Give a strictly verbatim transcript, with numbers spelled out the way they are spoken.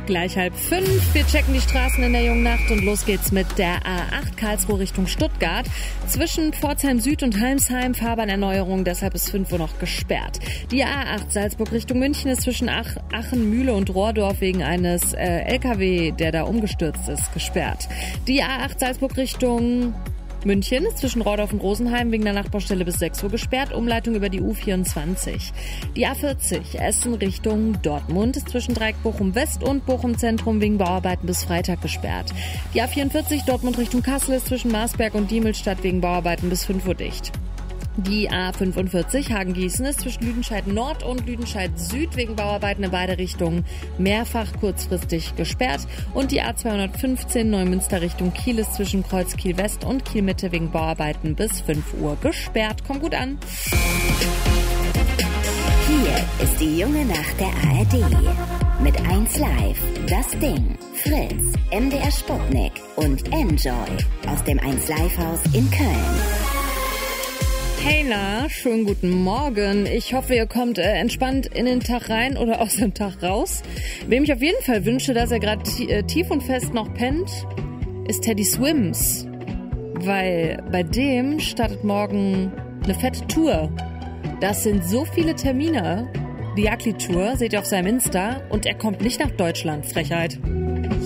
Gleich halb fünf. Wir checken die Straßen in der jungen Nacht und los geht's mit der A acht Karlsruhe Richtung Stuttgart. Zwischen Pforzheim Süd und Halmsheim Fahrbahnerneuerung, deshalb ist fünf Uhr noch gesperrt. Die A acht Salzburg Richtung München ist zwischen Ach- Aachen, Mühle und Rohrdorf wegen eines äh, L K W, der da umgestürzt ist, gesperrt. Die A acht Salzburg Richtung München ist zwischen Rohrdorf und Rosenheim wegen der Nachbaustelle bis sechs Uhr gesperrt, Umleitung über die U vierundzwanzig. Die A vierzig Essen Richtung Dortmund ist zwischen Dreieck Bochum West und Bochum Zentrum wegen Bauarbeiten bis Freitag gesperrt. Die A vierundvierzig Dortmund Richtung Kassel ist zwischen Marsberg und Diemelstadt wegen Bauarbeiten bis fünf Uhr dicht. Die A fünfundvierzig Hagen-Gießen ist zwischen Lüdenscheid Nord und Lüdenscheid Süd wegen Bauarbeiten in beide Richtungen mehrfach kurzfristig gesperrt. Und die A zweihundertfünfzehn Neumünster Richtung Kiel ist zwischen Kreuz Kiel West und Kiel Mitte wegen Bauarbeiten bis fünf Uhr gesperrt. Kommt gut an. Hier ist die junge Nacht der A R D. Mit eins Live, Das Ding, Fritz, M D R Sputnik und Enjoy aus dem eins Live Haus in Köln. Hey na, schönen guten Morgen. Ich hoffe, ihr kommt äh, entspannt in den Tag rein oder aus dem Tag raus. Wem ich auf jeden Fall wünsche, dass er gerade t- äh, tief und fest noch pennt, ist Teddy Swims. Weil bei dem startet morgen eine fette Tour. Das sind so viele Termine. Die Jagli-Tour seht ihr auf seinem Insta und er kommt nicht nach Deutschland. Frechheit.